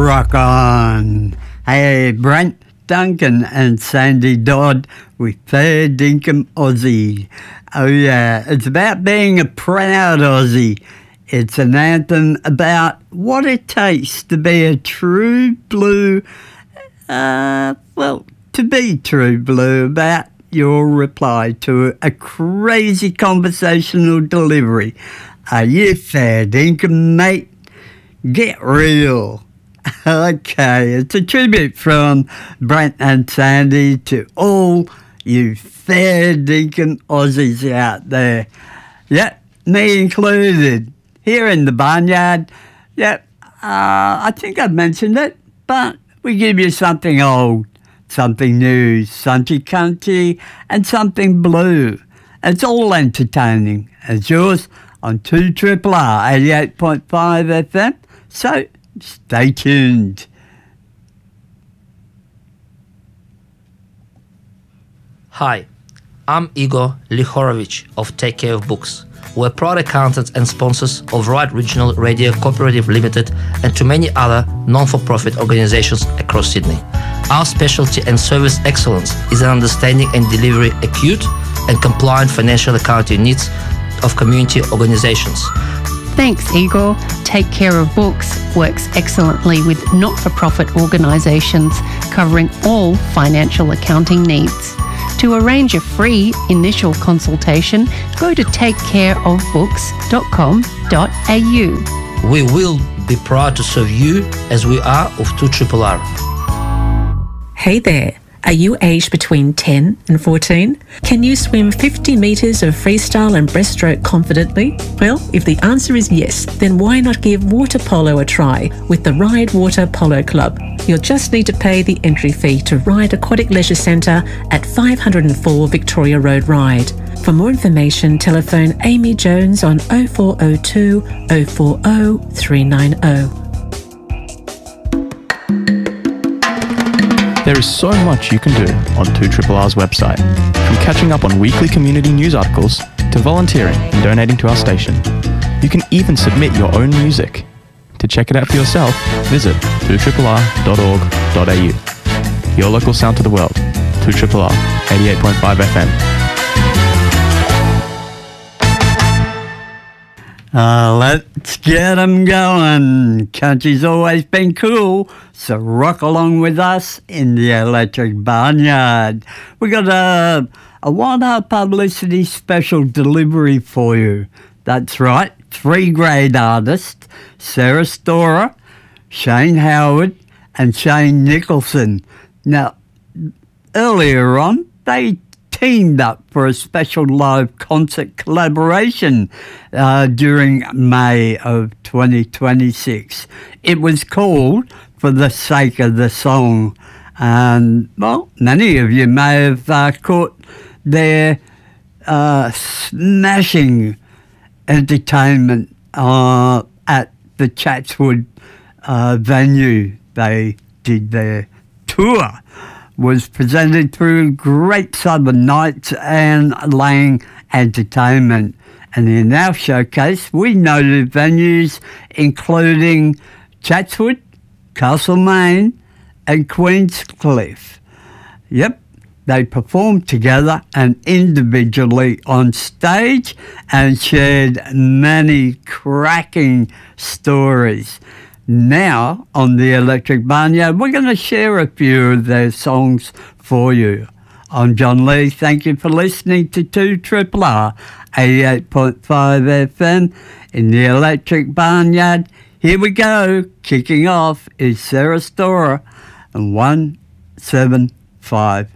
Rock on. Hey, Brent Duncan and Sandy Dodd with Fair Dinkum Aussie. Oh yeah, it's about being a proud Aussie. It's an anthem about what it takes to be a true blue, to be true blue about your reply to a crazy conversational delivery. Are you fair dinkum, mate? Get real. Okay, it's a tribute from Brent and Sandy to all you fair dinkum Aussies out there. Yep, me included. Here in the barnyard, I think I've mentioned it, but we give you something old, something new, something country, and something blue. It's all entertaining. It's yours on 2RRR 88.5 FM. So stay tuned. Hi, I'm Igor Lihorovich of Take Care of Books. We're proud accountants and sponsors of Right Regional Radio Cooperative Limited and to many other non-for-profit organizations across Sydney. Our specialty and service excellence is in understanding and delivering acute and compliant financial accounting needs of community organizations. Thanks, Igor. Take Care of Books works excellently with not-for-profit organisations covering all financial accounting needs. To arrange a free initial consultation, go to takecareofbooks.com.au. We will be proud to serve you as we are of 2RRR. Hey there. Are you aged between 10 and 14? Can you swim 50 metres of freestyle and breaststroke confidently? Well, if the answer is yes, then why not give water polo a try with the Ride Water Polo Club? You'll just need to pay the entry fee to Ride Aquatic Leisure Centre at 504 Victoria Road Ride. For more information, telephone Amy Jones on 0402 040 390. There is so much you can do on 2RRR's website, from catching up on weekly community news articles to volunteering and donating to our station. You can even submit your own music. To check it out for yourself, visit 2RRR.org.au. Your local sound to the world, 2RRR 88.5 FM. Let's get 'em going. Country's always been cool, so rock along with us in the Electric Barnyard. We got a one-hour publicity special delivery for you. That's right, 3 great artists, Sarah Storer, Shane Howard, and Shane Nicholson. Now, earlier on, they teamed up for a special live concert collaboration during May of 2026. It was called For the Sake of the Song. And, well, many of you may have caught their smashing entertainment at the Chatswood venue. They did their tour. Was presented through Great Southern Nights and Lang Entertainment. And in our showcase, we noted venues including Chatswood, Castlemaine, and Queenscliff. Yep, they performed together and individually on stage and shared many cracking stories. Now, on the Electric Barnyard, we're going to share a few of their songs for you. I'm John Lee. Thank you for listening to 2RRR 88.5 FM in the Electric Barnyard. Here we go. Kicking off is Sarah Storer and 175.